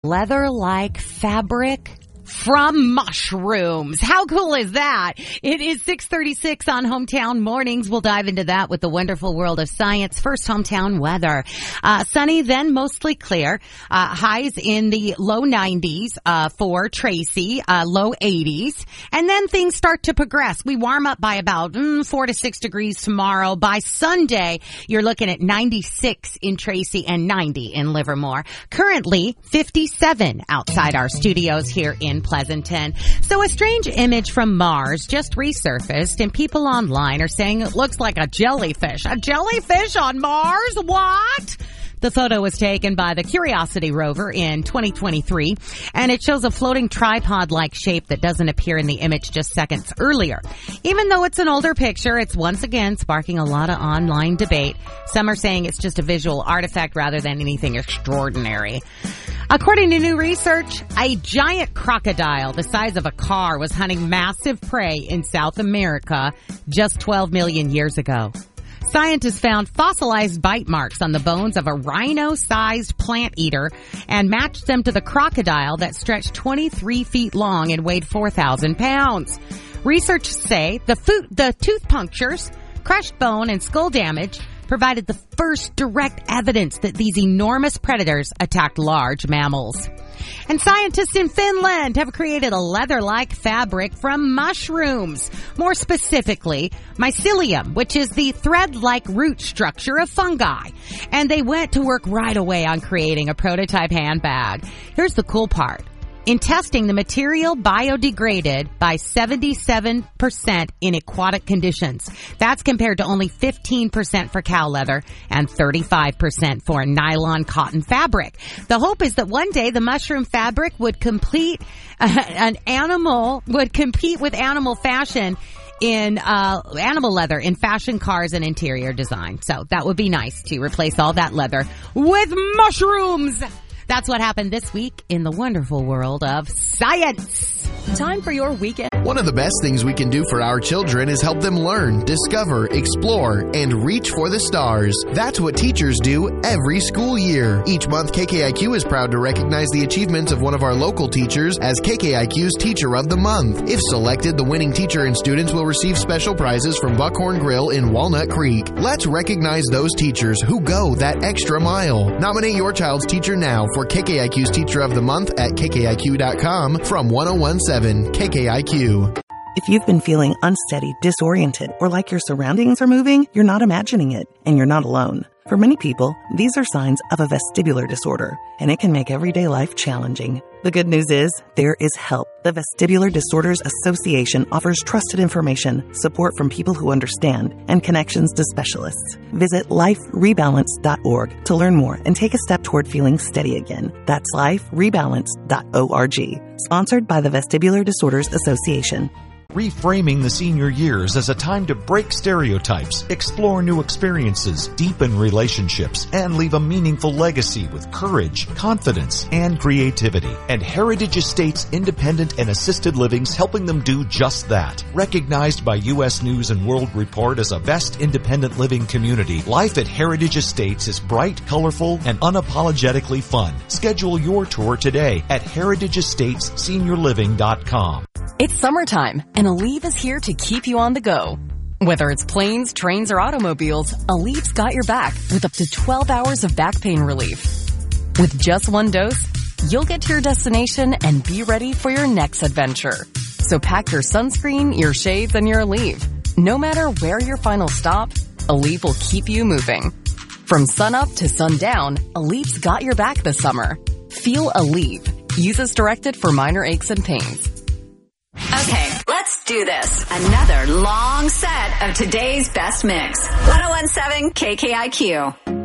leather-like fabric from mushrooms. How cool is that? It is 6:36 on Hometown Mornings. We'll dive into that with the wonderful world of science. First, hometown weather. Sunny, then mostly clear. Highs in the low 90s for Tracy, low 80s. And then things start to progress. We warm up by about 4 to 6 degrees tomorrow. By Sunday, you're looking at 96 in Tracy and 90 in Livermore. Currently, 57 outside our studios here in Pleasanton. So a strange image from Mars just resurfaced, and people online are saying it looks like a jellyfish. A jellyfish on Mars? What? The photo was taken by the Curiosity rover in 2023, and it shows a floating tripod-like shape that doesn't appear in the image just seconds earlier. Even though it's an older picture, it's once again sparking a lot of online debate. Some are saying it's just a visual artifact rather than anything extraordinary. According to new research, a giant crocodile the size of a car was hunting massive prey in South America just 12 million years ago. Scientists found fossilized bite marks on the bones of a rhino-sized plant eater and matched them to the crocodile that stretched 23 feet long and weighed 4,000 pounds. Researchers say the tooth punctures, crushed bone, and skull damage provided the first direct evidence that these enormous predators attacked large mammals. And scientists in Finland have created a leather-like fabric from mushrooms. More specifically, mycelium, which is the thread-like root structure of fungi. And they went to work right away on creating a prototype handbag. Here's the cool part. In testing, the material biodegraded by 77% in aquatic conditions. That's compared to only 15% for cow leather and 35% for nylon cotton fabric. The hope is that one day the mushroom fabric would compete with animal fashion in animal leather in fashion, cars, and interior design. So that would be nice to replace all that leather with mushrooms. That's what happened this week in the wonderful world of science. Time for your weekend. One of the best things we can do for our children is help them learn, discover, explore, and reach for the stars. That's what teachers do every school year. Each month, KKIQ is proud to recognize the achievements of one of our local teachers as KKIQ's Teacher of the Month. If selected, the winning teacher and students will receive special prizes from Buckhorn Grill in Walnut Creek. Let's recognize those teachers who go that extra mile. Nominate your child's teacher now for KKIQ's Teacher of the Month at KKIQ.com from 1017 KKIQ. If you've been feeling unsteady, disoriented, or like your surroundings are moving, you're not imagining it, and you're not alone. For many people, these are signs of a vestibular disorder, and it can make everyday life challenging. The good news is, there is help. The Vestibular Disorders Association offers trusted information, support from people who understand, and connections to specialists. Visit liferebalance.org to learn more and take a step toward feeling steady again. That's liferebalance.org. Sponsored by the Vestibular Disorders Association. Reframing the senior years as a time to break stereotypes, explore new experiences, deepen relationships, and leave a meaningful legacy with courage, confidence, and creativity. And Heritage Estates Independent and Assisted Living's helping them do just that. Recognized by U.S. News and World Report as a best independent living community, life at Heritage Estates is bright, colorful, and unapologetically fun. Schedule your tour today at heritageestatesseniorliving.com. It's summertime, and Aleve is here to keep you on the go. Whether it's planes, trains, or automobiles, Aleve's got your back with up to 12 hours of back pain relief. With just one dose, you'll get to your destination and be ready for your next adventure. So pack your sunscreen, your shades, and your Aleve. No matter where your final stop, Aleve will keep you moving. From sunup to sundown, Aleve's got your back this summer. Feel Aleve. Use as directed for minor aches and pains. Okay, let's do this. Another long set of today's best mix. 1017 KKIQ.